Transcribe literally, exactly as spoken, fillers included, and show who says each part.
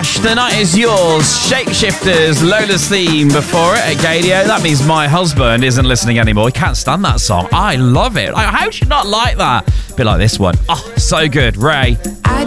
Speaker 1: Hush, the night is yours. Shapeshifters, Lola's theme before it at Gadio. That means my husband isn't listening anymore. He can't stand that song. I love it. Like, how should you not like that? A bit like this one. Oh, so good. Ray.
Speaker 2: I